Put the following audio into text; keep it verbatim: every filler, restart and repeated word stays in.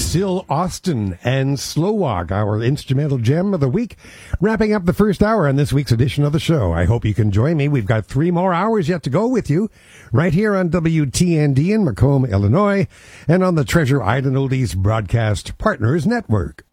Still Austin and Slow Walk, our instrumental gem of the week, wrapping up the first hour on this week's edition of the show. I hope you can join me. We've got three more hours yet to go with you, right here on W T N D in Macomb, Illinois, and on the Treasure Island Oldies Broadcast Partners Network.